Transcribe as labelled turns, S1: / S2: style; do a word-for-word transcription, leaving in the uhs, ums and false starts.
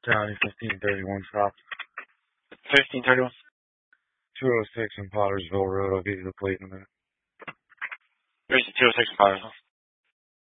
S1: County, fifteen thirty-one stop.
S2: fifteen thirty-one?
S1: two oh six in Pottersville Road. I'll give you the plate in a minute.
S2: There's the two oh six in Pottersville.